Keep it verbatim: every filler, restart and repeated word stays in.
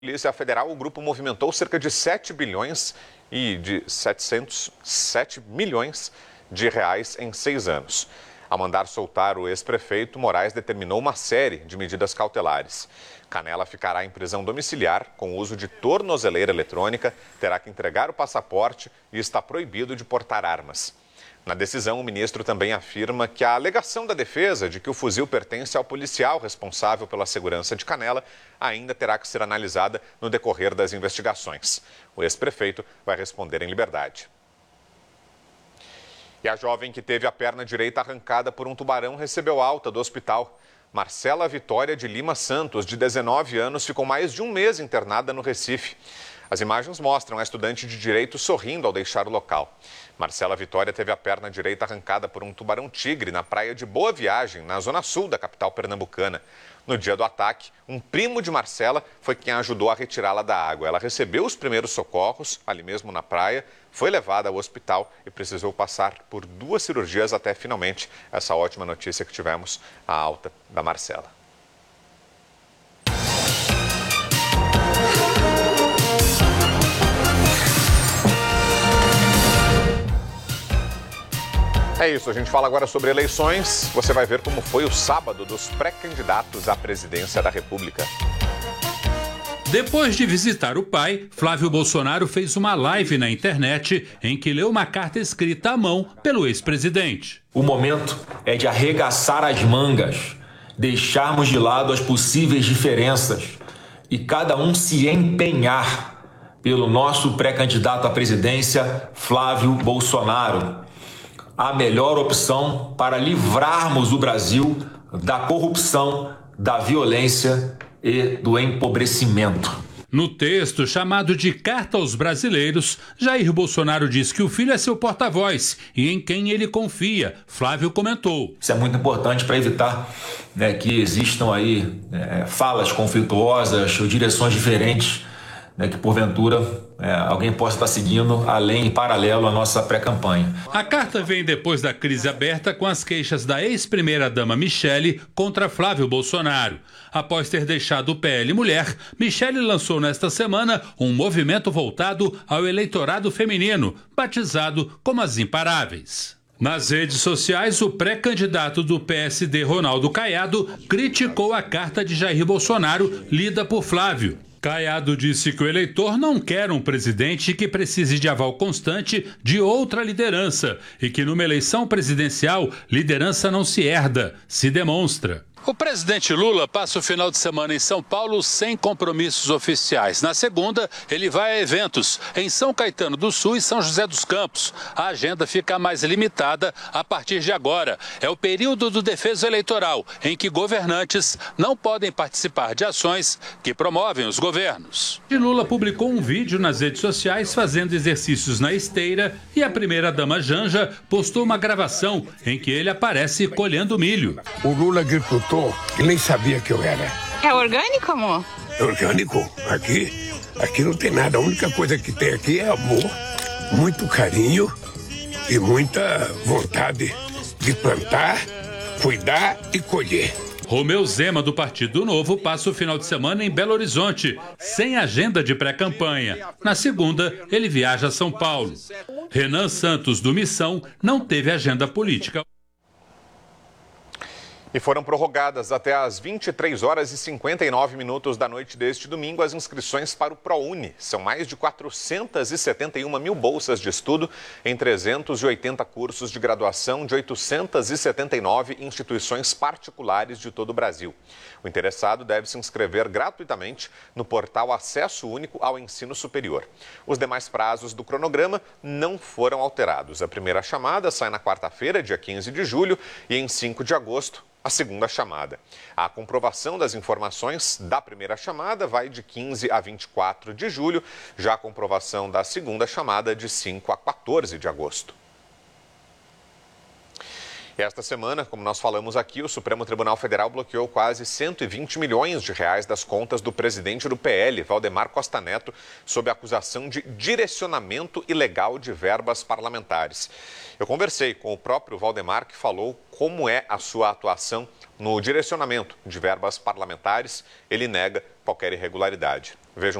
Polícia Federal, o grupo movimentou cerca de sete bilhões e de setecentos e sete milhões de reais em seis anos. Ao mandar soltar o ex-prefeito, Moraes determinou uma série de medidas cautelares. Canela ficará em prisão domiciliar com o uso de tornozeleira eletrônica, terá que entregar o passaporte e está proibido de portar armas. Na decisão, o ministro também afirma que a alegação da defesa de que o fuzil pertence ao policial responsável pela segurança de Canela ainda terá que ser analisada no decorrer das investigações. O ex-prefeito vai responder em liberdade. E a jovem que teve a perna direita arrancada por um tubarão recebeu alta do hospital. Marcela Vitória de Lima Santos, de dezenove anos, ficou mais de um mês internada no Recife. As imagens mostram a estudante de direito sorrindo ao deixar o local. Marcela Vitória teve a perna direita arrancada por um tubarão-tigre na praia de Boa Viagem, na zona sul da capital pernambucana. No dia do ataque, um primo de Marcela foi quem ajudou a retirá-la da água. Ela recebeu os primeiros socorros ali mesmo na praia, foi levada ao hospital e precisou passar por duas cirurgias até finalmente essa ótima notícia que tivemos, a alta da Marcela. É isso, a gente fala agora sobre eleições. Você vai ver como foi o sábado dos pré-candidatos à presidência da República. Depois de visitar o pai, Flávio Bolsonaro fez uma live na internet em que leu uma carta escrita à mão pelo ex-presidente. O momento é de arregaçar as mangas, deixarmos de lado as possíveis diferenças e cada um se empenhar pelo nosso pré-candidato à presidência, Flávio Bolsonaro. A melhor opção para livrarmos o Brasil da corrupção, da violência e do empobrecimento. No texto chamado de Carta aos Brasileiros, Jair Bolsonaro diz que o filho é seu porta-voz e em quem ele confia. Flávio comentou. Isso é muito importante para evitar, né, que existam aí é, falas conflituosas ou direções diferentes, né, que porventura é, alguém possa estar seguindo além e paralelo à nossa pré-campanha. A carta vem depois da crise aberta com as queixas da ex-primeira-dama Michele contra Flávio Bolsonaro. Após ter deixado o P L Mulher, Michele lançou nesta semana um movimento voltado ao eleitorado feminino, batizado como as Imparáveis. Nas redes sociais, o pré-candidato do P S D, Ronaldo Caiado, criticou a carta de Jair Bolsonaro, lida por Flávio. Caiado disse que o eleitor não quer um presidente que precise de aval constante de outra liderança e que numa eleição presidencial, liderança não se herda, se demonstra. O presidente Lula passa o final de semana em São Paulo sem compromissos oficiais. Na segunda, ele vai a eventos em São Caetano do Sul e São José dos Campos. A agenda fica mais limitada a partir de agora. É o período do defeso eleitoral, em que governantes não podem participar de ações que promovem os governos. Lula publicou um vídeo nas redes sociais fazendo exercícios na esteira e a primeira-dama Janja postou uma gravação em que ele aparece colhendo milho. O Lula agricultor que nem sabia que eu era. É orgânico, amor? É orgânico? Aqui, aqui não tem nada. A única coisa que tem aqui é amor, muito carinho e muita vontade de plantar, cuidar e colher. Romeu Zema, do Partido Novo, passa o final de semana em Belo Horizonte, sem agenda de pré-campanha. Na segunda, ele viaja a São Paulo. Renan Santos, do Missão, não teve agenda política. E foram prorrogadas até às vinte e três horas e cinquenta e nove minutos da noite deste domingo as inscrições para o ProUni. São mais de quatrocentas e setenta e uma mil bolsas de estudo em trezentos e oitenta cursos de graduação de oitocentas e setenta e nove instituições particulares de todo o Brasil. O interessado deve se inscrever gratuitamente no portal Acesso Único ao Ensino Superior. Os demais prazos do cronograma não foram alterados. A primeira chamada sai na quarta-feira, dia quinze de julho, e em cinco de agosto, a segunda chamada. A comprovação das informações da primeira chamada vai de quinze a vinte e quatro de julho, já a comprovação da segunda chamada de cinco a quatorze de agosto. Esta semana, como nós falamos aqui, o Supremo Tribunal Federal bloqueou quase cento e vinte milhões de reais das contas do presidente do P L, Valdemar Costa Neto, sob acusação de direcionamento ilegal de verbas parlamentares. Eu conversei com o próprio Valdemar, que falou como é a sua atuação no direcionamento de verbas parlamentares. Ele nega qualquer irregularidade.